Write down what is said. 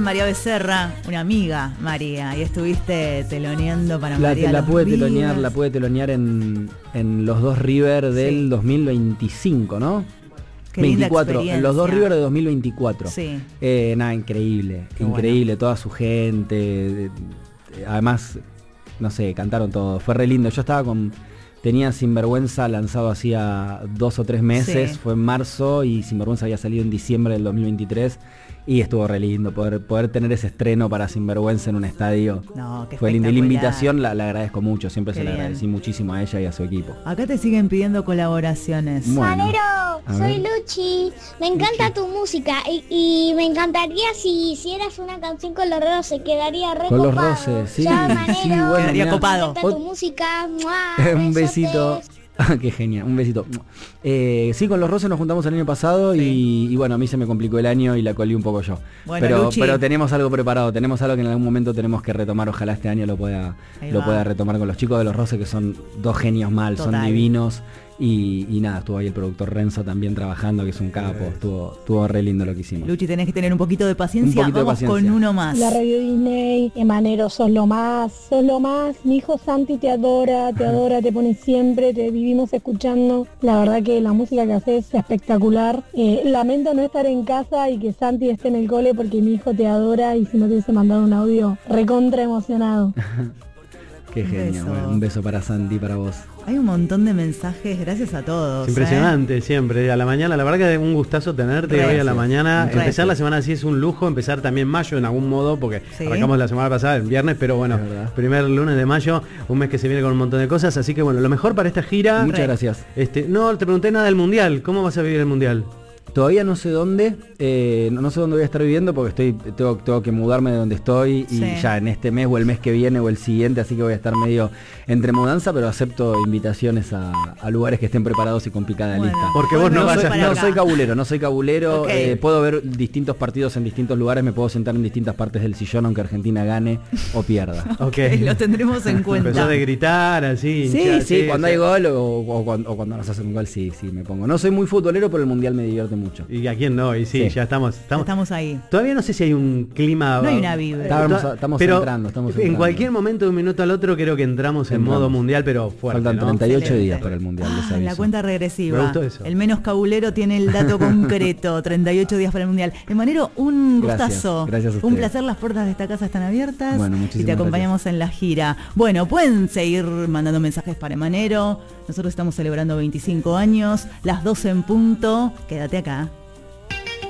María Becerra, una amiga, María, y estuviste teloneando para María. La pude telonear en los dos River del 2025, ¿no? Qué linda 24, en los dos River de 2024. Sí. Nada, increíble, Qué increíble, bueno. toda su gente. Además, no sé, cantaron todo. Fue re lindo. Yo tenía Sinvergüenza lanzado hacía 2 o 3 meses, Sí. fue en marzo y Sinvergüenza había salido en diciembre del 2023 y estuvo re lindo poder tener ese estreno para Sinvergüenza en un estadio. No, qué fue lindo. Y la espectacular. invitación la agradezco mucho, siempre Qué se la bien. agradecí muchísimo a ella y a su equipo. Acá te siguen pidiendo colaboraciones. Bueno, Manero, a soy ver. Luchi. Me encanta tu música y me encantaría si hicieras una canción con los Roses, quedaría re Con los copado. Roses, sí, Chao, sí, Manero. bueno, Quedaría mirá. copado. Me encanta tu música. ¡Mua! Un besito. Besotes. Qué genial, un besito. Sí, con los Roses nos juntamos el año pasado y bueno, a mí se me complicó el año y la colí un poco yo. Bueno, Luchi. pero tenemos algo preparado, tenemos algo que en algún momento tenemos que retomar, ojalá este año lo pueda retomar con los chicos de los Roses, que son dos genios mal, Total. son divinos. Y nada, estuvo ahí el productor Renzo también trabajando, que es un capo, estuvo re lindo lo que hicimos. Luchi, tenés que tener un poquito de paciencia. Un poquito de Vamos paciencia. con uno más. La Radio Disney, Manero, sos lo más. Mi hijo Santi te adora, te pone siempre, te vivimos escuchando. La verdad que la música que haces es espectacular. Lamento no estar en casa y que Santi esté en el cole porque mi hijo te adora y si no te hubiese mandado un audio recontra emocionado. Qué Un genio, beso. bueno, un beso para Santi, para vos. Hay un montón de mensajes, gracias a todos. Impresionante, siempre. A la mañana, la verdad que es un gustazo tenerte Re. hoy a la mañana. Re. Empezar la semana así es un lujo, empezar también mayo en algún modo, porque Sí. arrancamos la semana pasada, el viernes, pero bueno, Es verdad. primer lunes de mayo, un mes que se viene con un montón de cosas, así que bueno, lo mejor para esta gira. Muchas gracias. No te pregunté nada del Mundial, ¿cómo vas a vivir el Mundial? Todavía no sé dónde, no sé dónde voy a estar viviendo porque tengo que mudarme de donde estoy y Sí. ya en este mes o el mes que viene o el siguiente, así que voy a estar medio entre mudanza, pero acepto invitaciones a lugares que estén preparados y con picada Bueno. lista. Porque vos no Bueno, vas voy a para No acá. soy cabulero, Ok. puedo ver distintos partidos en distintos lugares, me puedo sentar en distintas partes del sillón aunque Argentina gane o pierda. Ok. Lo tendremos en cuenta. Empezó de gritar así. Sí, hinchar, sí, cuando sí. hay gol o cuando nos hacen un gol, sí, me pongo. No soy muy futbolero, pero el mundial me divierte mucho. ¿Y a quién no? Y sí, Sí. ya estamos. Estamos ahí. Todavía no sé si hay un clima. No hay una vibra. Estamos pero entrando. En cualquier momento, de un minuto al otro, creo que entramos en Entramos. modo mundial, pero fuerte. Faltan ¿no? 38 Excelente. días para el mundial, les aviso. La cuenta regresiva. Me gustó eso. El menos cabulero tiene el dato concreto. 38 días para el mundial. Manero, un Gracias, gustazo. gracias a Un ustedes. placer, las puertas de esta casa están abiertas. Bueno, y muchísimas te acompañamos en la gira. Bueno, pueden seguir mandando mensajes para Manero. Nosotros estamos celebrando 25 años, las 12 en punto. Quédate acá.